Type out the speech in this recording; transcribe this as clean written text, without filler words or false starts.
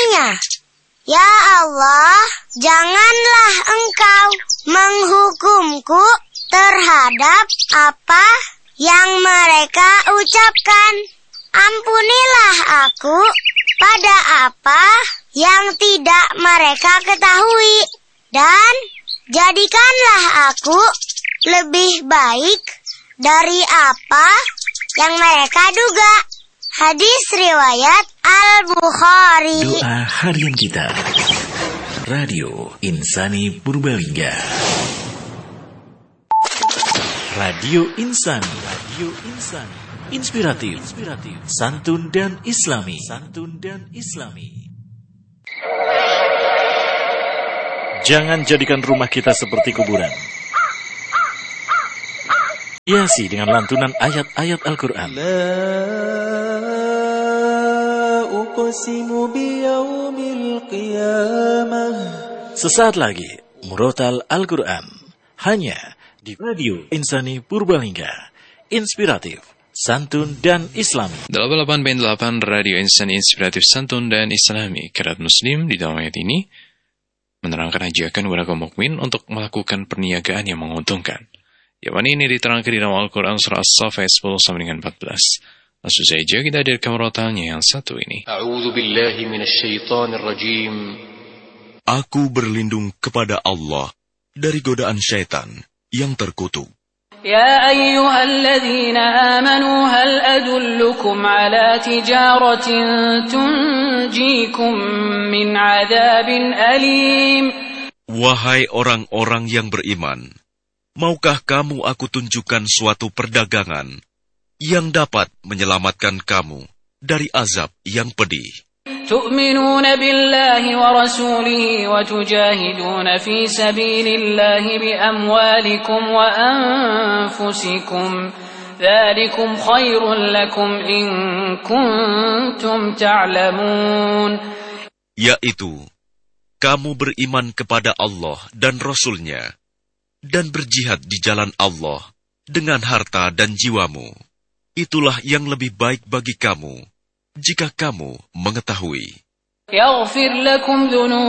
bertanya, "Ya Allah, janganlah Engkau menghukumku terhadap apa yang mereka ucapkan. Ampunilah aku pada apa yang tidak mereka ketahui, dan jadikanlah aku lebih baik dari apa yang mereka duga." Hadis riwayat Al-Bukhari. Doa harian kita. Radio Insani Purbalingga. Radio Insani. Inspiratif, santun dan islami. Jangan jadikan rumah kita seperti kuburan. Hiasi dengan lantunan ayat-ayat Al-Quran. Sesaat lagi, Murotal Al-Quran. Hanya di Radio Insani Purbalingga. Inspiratif, santun dan islami. 88.8 Radio Insani Inspiratif, Santun dan Islami. Kerat Muslim di dalam ayat ini menerangkan ajakan kepada kaum mukmin untuk melakukan perniagaan yang menguntungkan. Jawaban ini diterangkan di dalam Al-Quran surah As-Saff ayat 10 sampai dengan 14. Langsung saja kita hadirkan murotalnya yang satu ini. A'udzu billahi minasyaitonir rajim. Aku berlindung kepada Allah dari godaan syaitan yang terkutuk. Ya ayyuhalladzina amanu hal adullukum ala tijaratin tunjikum min adzabin alim. Wahai orang-orang yang beriman, maukah kamu aku tunjukkan suatu perdagangan yang dapat menyelamatkan kamu dari azab yang pedih? Tu'minuna billahi wa rasulihi wa tujahiduna fi sabilillahi bi amwalikum wa anfusikum. Dzalikum khairun lakum in kuntum ta'lamun. Yaitu, kamu beriman kepada Allah dan Rasul-Nya dan berjihad di jalan Allah dengan harta dan jiwamu. Itulah yang lebih baik bagi kamu jika kamu mengetahui. Yaghfir lakum